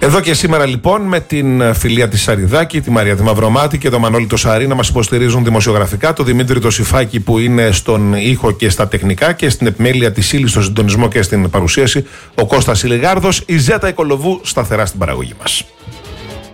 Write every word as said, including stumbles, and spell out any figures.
Εδώ και σήμερα λοιπόν με την Φιλία τη Σαριδάκη, τη Μαρία τη Μαυρομάτη και τον Μανώλη το Σαρή να μας υποστηρίζουν δημοσιογραφικά, το Δημήτρη το Σιφάκη που είναι στον ήχο και στα τεχνικά και στην επιμέλεια της ύλης, στο συντονισμό και στην παρουσίαση ο Κώστας Ηλιγάρδος, η Ζέτα Οικολοβού σταθερά στην παραγωγή μας.